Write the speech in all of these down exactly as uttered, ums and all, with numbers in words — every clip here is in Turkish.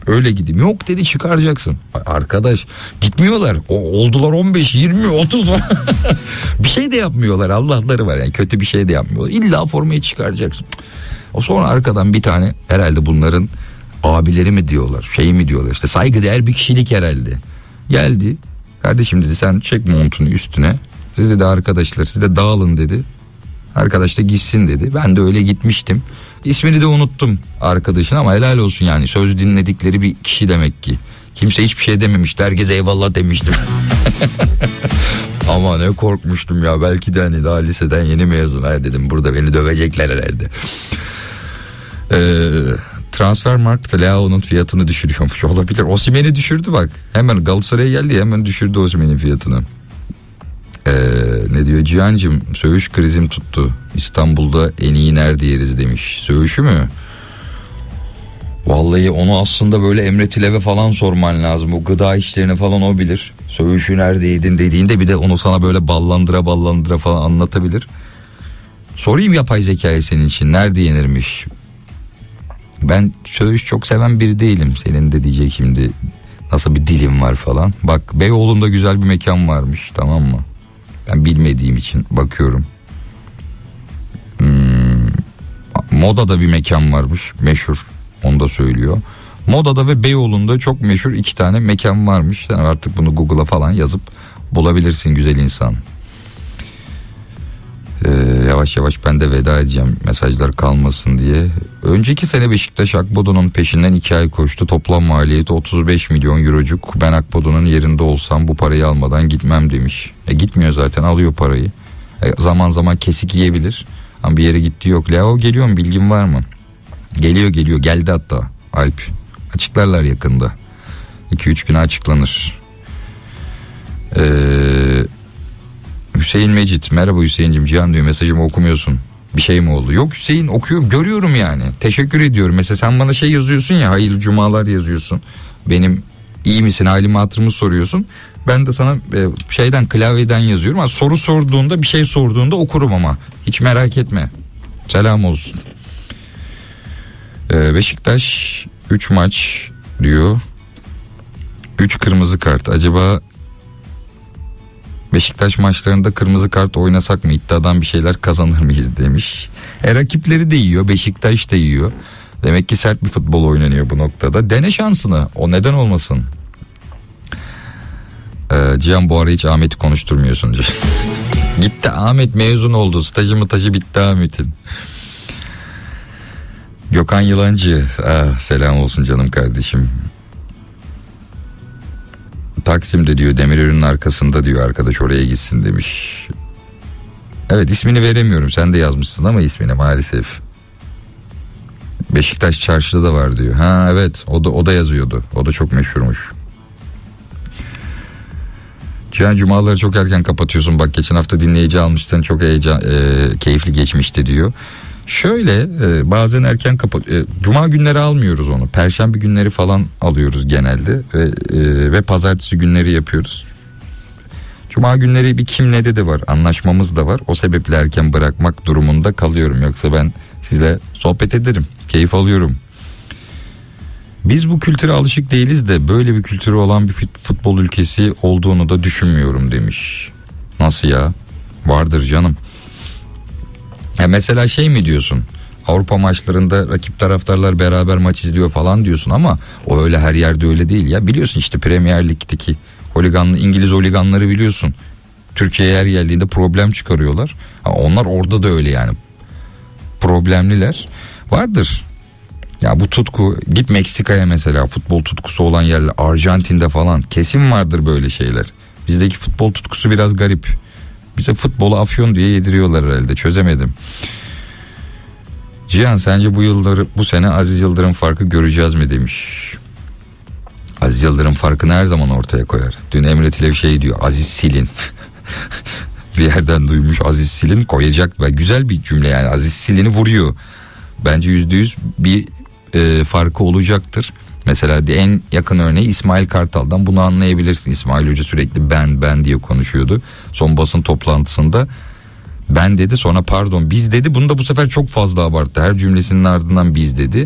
öyle gideyim. Yok dedi, çıkaracaksın. Arkadaş gitmiyorlar. O, oldular on beş, yirmi, otuz bir şey de yapmıyorlar. Allah'ları var yani, kötü bir şey de yapmıyorlar. İlla formayı çıkaracaksın. O sonra arkadan bir tane, herhalde bunların abileri mi diyorlar, şey mi diyorlar, işte saygıdeğer bir kişilik herhalde. Geldi. Kardeşim dedi, sen çek montunu üstüne. Siz dedi arkadaşlar, siz de dağılın dedi. Arkadaş da gitsin dedi. Ben de öyle gitmiştim. İsmini de unuttum arkadaşın ama helal olsun yani. Söz dinledikleri bir kişi demek ki. Kimse hiçbir şey dememişti. Herkes eyvallah demiştim. Ama ne korkmuştum ya. Belki de hani daha liseden yeni mezun. Ha dedim, burada beni dövecekler herhalde. Eee... Transfermarkt Leao'nun fiyatını düşürüyormuş. Olabilir. Osimhen'i düşürdü bak. Hemen Galatasaray'a geldi, hemen düşürdü Osimhen'in fiyatını. Ee, ne diyor Cihan'cığım? Söğüş krizim tuttu. İstanbul'da en iyi nerede yeriz demiş. Söğüşü mü? Vallahi onu aslında böyle Emre Tilev'e falan sorman lazım. O gıda işlerini falan o bilir. Söğüşü nerede yedin dediğinde bir de onu sana böyle ballandıra ballandıra falan anlatabilir. Sorayım yapay zekayı senin için. Nerede yenirmiş? Ben söğüş çok seven biri değilim. Senin de diyecek şimdi nasıl bir dilim var falan. Bak Beyoğlu'nda güzel bir mekan varmış, tamam mı? Ben bilmediğim için bakıyorum. Hmm, Moda'da bir mekan varmış, meşhur. Onu da söylüyor. Moda'da ve Beyoğlu'nda çok meşhur iki tane mekan varmış. Sen artık bunu Google'a falan yazıp bulabilirsin güzel insan. Ee, yavaş yavaş ben de veda edeceğim, mesajlar kalmasın diye. Önceki sene Beşiktaş Akbodo'nun peşinden iki ay koştu. Toplam maliyeti otuz beş milyon eurocuk. Ben Akbodo'nun yerinde olsam bu parayı almadan gitmem demiş. E gitmiyor zaten, alıyor parayı. E, zaman zaman kesik yiyebilir ama bir yere gittiği yok. Leo geliyor mu, bilgin var mı? Geliyor geliyor geldi hatta Alp. Açıklarlar yakında. iki üç güne açıklanır. Eee... Hüseyin Mecit, merhaba Hüseyin'cim, Cihan diyor, mesajımı okumuyorsun, bir şey mi oldu? Yok Hüseyin, okuyorum, görüyorum yani, teşekkür ediyorum. Mesela sen bana şey yazıyorsun ya, hayırlı cumalar yazıyorsun, benim iyi misin halimi hatırımı soruyorsun, ben de sana e, şeyden klavyeden yazıyorum ama soru sorduğunda, bir şey sorduğunda okurum ama hiç merak etme, selam olsun. ee, Beşiktaş üç maç diyor, üç kırmızı kart. Acaba Beşiktaş maçlarında kırmızı kart oynasak mı, iddiadan bir şeyler kazanır mıyız demiş. E rakipleri de yiyor, Beşiktaş da yiyor. Demek ki sert bir futbol oynanıyor bu noktada. Dene şansını, o neden olmasın. Ee, Cihan bu ara hiç Ahmet'i konuşturmuyorsun. Gitti Ahmet, mezun oldu, stajı mıtajı bitti Ahmet'in. Gökhan Yılancı, ah, selam olsun canım kardeşim. Taksim'de diyor, Demirören'in arkasında diyor, arkadaş oraya gitsin demiş. Evet, ismini veremiyorum, sen de yazmışsın ama ismini maalesef. Beşiktaş Çarşı'da da var diyor. Ha evet, o da o da yazıyordu. O da çok meşhurmuş. Cihan cumaları çok erken kapatıyorsun. Bak geçen hafta dinleyici almıştın, çok heyecan, e, keyifli geçmişti diyor. Şöyle e, bazen erken kapat. E, Cuma günleri almıyoruz onu. Perşembe günleri falan alıyoruz genelde ve e, ve pazartesi günleri yapıyoruz. Cuma günleri bir kimlede de var, anlaşmamız da var. O sebeple erken bırakmak durumunda kalıyorum. Yoksa ben sizle sohbet ederim, keyif alıyorum. Biz bu kültüre alışık değiliz de böyle bir kültürü olan bir futbol ülkesi olduğunu da düşünmüyorum demiş. Nasıl ya? Vardır canım. Ya mesela şey mi diyorsun? Avrupa maçlarında rakip taraftarlar beraber maç izliyor falan diyorsun ama o öyle her yerde öyle değil ya. Biliyorsun işte Premier Lig'deki holiganlı İngiliz holiganları biliyorsun. Türkiye'ye her geldiğinde problem çıkarıyorlar. Ama onlar orada da öyle yani. Problemliler. Vardır. Ya bu tutku, git Meksika'ya mesela, futbol tutkusu olan yerler, Arjantin'de falan kesin vardır böyle şeyler. Bizdeki futbol tutkusu biraz garip. Bize futbolu afyon diye yediriyorlar herhalde, çözemedim. Cihan sence bu yılları, bu sene Aziz Yıldırım farkı göreceğiz mi demiş. Aziz Yıldırım farkını her zaman ortaya koyar. Dün Emre Tilev şey diyor, Aziz Silin. Bir yerden duymuş, Aziz Silin koyacak ve güzel bir cümle yani, Aziz Silin'i vuruyor. Bence yüzde yüz bir e, farkı olacaktır. Mesela en yakın örneği İsmail Kartal'dan bunu anlayabilirsin. İsmail Hoca sürekli ben ben diye konuşuyordu. Son basın toplantısında ben dedi, sonra pardon biz dedi. Bunu da bu sefer çok fazla abarttı. Her cümlesinin ardından biz dedi.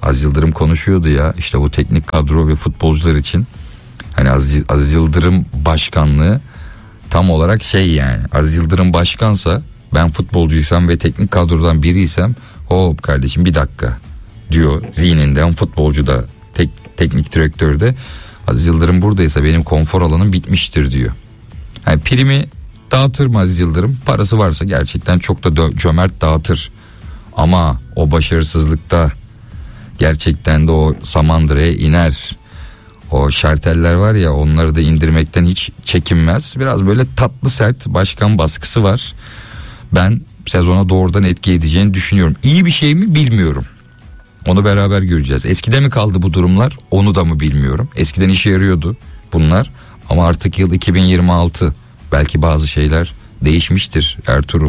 Aziz Yıldırım konuşuyordu ya, işte bu teknik kadro ve futbolcular için hani Aziz, Aziz Yıldırım başkanlığı tam olarak şey yani, Aziz Yıldırım başkansa ben futbolcuysam ve teknik kadrodan biriysem hop kardeşim bir dakika diyor zihninden, futbolcu da tek, teknik direktör de Aziz Yıldırım buradaysa benim konfor alanım bitmiştir diyor. Yani primi dağıtır mı Aziz Yıldırım? Parası varsa gerçekten çok da dö- cömert dağıtır. Ama o başarısızlıkta gerçekten de o Samandıra'ya iner. O şarteller var ya, onları da indirmekten hiç çekinmez. Biraz böyle tatlı sert başkan baskısı var. Ben sezona doğrudan etki edeceğini düşünüyorum. İyi bir şey mi bilmiyorum. Onu beraber göreceğiz. Eskide mi kaldı bu durumlar? Onu da mı bilmiyorum. Eskiden işe yarıyordu bunlar. Ama artık yıl iki bin yirmi altı. Belki bazı şeyler değişmiştir Ertuğrul.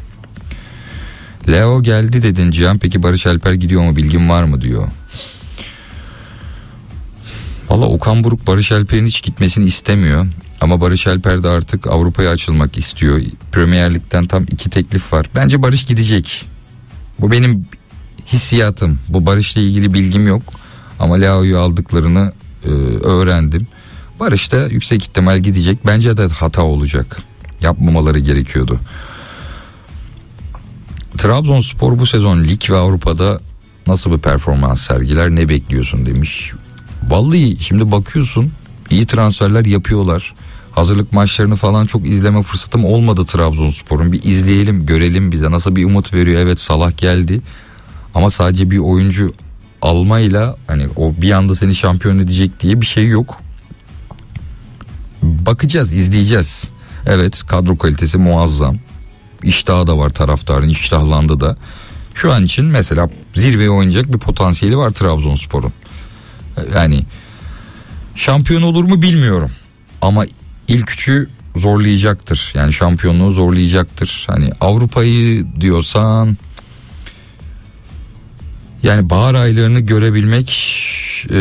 Leo geldi dedin Cihan. Peki Barış Alper gidiyor mu, bilgin var mı diyor. Valla Okan Buruk Barış Alper'in hiç gitmesini istemiyor. Ama Barış Alper de artık Avrupa'ya açılmak istiyor. Premier Lig'den tam iki teklif var. Bence Barış gidecek. Bu benim hissiyatım. Bu Barış'la ilgili bilgim yok. Ama Leo'yu aldıklarını e, öğrendim. Barış da yüksek ihtimal gidecek. Bence de hata olacak. Yapmamaları gerekiyordu. Trabzonspor bu sezon lig ve Avrupa'da nasıl bir performans sergiler, ne bekliyorsun demiş. Vallahi şimdi bakıyorsun iyi transferler yapıyorlar. Hazırlık maçlarını falan çok izleme fırsatım olmadı Trabzonspor'un. Bir izleyelim, görelim bize nasıl bir umut veriyor. Evet, Salah geldi ama sadece bir oyuncu almayla hani o bir anda seni şampiyon edecek diye bir şey yok. Bakacağız, izleyeceğiz. Evet, kadro kalitesi muazzam. İştahı da var taraftarın, iştahlandı da. Şu an için mesela zirveye oynayacak bir potansiyeli var Trabzonspor'un. Yani şampiyon olur mu bilmiyorum. Ama ilk üçü zorlayacaktır. Yani şampiyonluğu zorlayacaktır. Hani Avrupa'yı diyorsan yani bahar aylarını görebilmek e,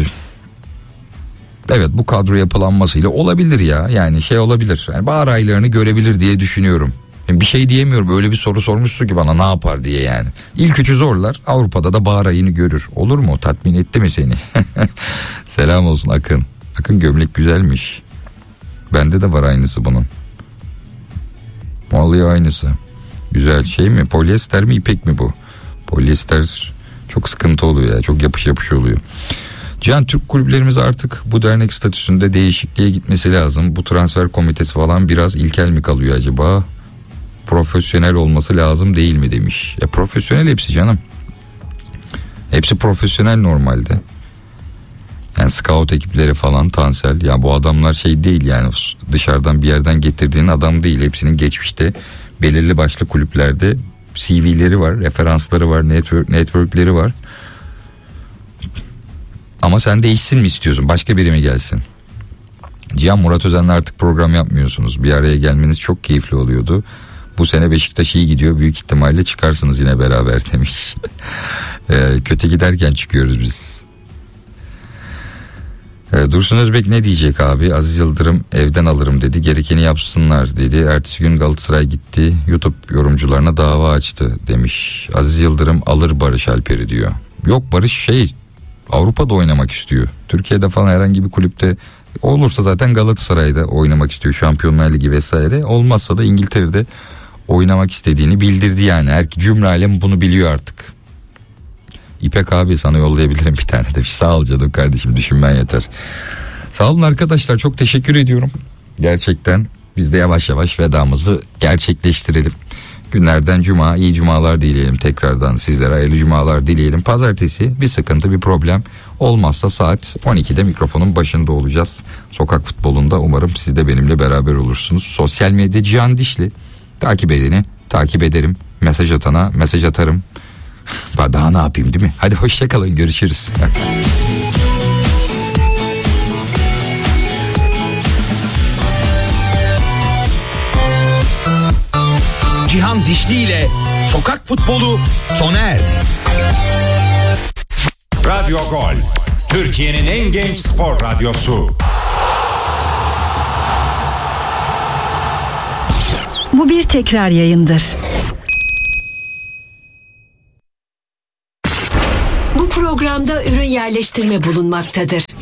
evet bu kadro yapılanmasıyla olabilir ya. Yani şey olabilir. Yani bahar aylarını görebilir diye düşünüyorum. Bir şey diyemiyorum, öyle bir soru sormuşsun ki bana ne yapar diye yani. İlk üçü zorlar, Avrupa'da da bahar ayını görür. Olur mu? Tatmin etti mi seni? Selam olsun Akın. Akın gömlek güzelmiş. Bende de var aynısı bunun. Vallahi aynısı. Güzel şey mi? Polyester mi, ipek mi bu? Polyester çok sıkıntı oluyor ya. Çok yapış yapış oluyor. Cihan, Türk kulüplerimiz artık bu dernek statüsünde değişikliğe gitmesi lazım. Bu transfer komitesi falan biraz ilkel mi kalıyor acaba? Profesyonel olması lazım değil mi demiş. E profesyonel hepsi canım. Hepsi profesyonel normalde. Yani scout ekipleri falan Tansel. Ya bu adamlar şey değil yani, dışarıdan bir yerden getirdiğin adam değil. Hepsinin geçmişte belirli başlı kulüplerde C V'leri var, referansları var, network, networkleri var. Ama sen değişsin mi istiyorsun? Başka biri mi gelsin? Cihan, Murat Özen'le artık program yapmıyorsunuz. Bir araya gelmeniz çok keyifli oluyordu. Bu sene Beşiktaş iyi gidiyor. Büyük ihtimalle çıkarsınız yine beraber demiş. e, kötü giderken çıkıyoruz biz. E, Dursun Özbek ne diyecek abi? Aziz Yıldırım evden alırım dedi. Gerekeni yapsınlar dedi. Ertesi gün Galatasaray gitti. YouTube yorumcularına dava açtı demiş. Aziz Yıldırım alır Barış Alper'i diyor. Yok, Barış şey Avrupa'da oynamak istiyor. Türkiye'de falan herhangi bir kulüpte olursa zaten Galatasaray'da oynamak istiyor. Şampiyonlar Ligi vesaire. Olmazsa da İngiltere'de oynamak istediğini bildirdi yani. Her cümle alem bunu biliyor artık. İpek abi sana yollayabilirim bir tane demiş. Sağ ol canım kardeşim, düşünmen yeter. Sağ olun arkadaşlar, çok teşekkür ediyorum. Gerçekten biz de yavaş yavaş vedamızı gerçekleştirelim. Günlerden cuma, iyi cumalar dileyelim tekrardan sizlere, hayırlı cumalar dileyelim. Pazartesi bir sıkıntı, bir problem olmazsa saat on ikide mikrofonun başında olacağız. Sokak futbolunda umarım siz de benimle beraber olursunuz. Sosyal medya Cihan Dişli. Takip edeni takip ederim. Mesaj atana mesaj atarım. Daha ne yapayım değil mi? Hadi hoşçakalın, görüşürüz. Cihan Dişli ile Sokak Futbolu sona erdi. Radyo Gol, Türkiye'nin en genç spor radyosu. Bu bir tekrar yayındır. Bu program Programda ürün yerleştirme bulunmaktadır.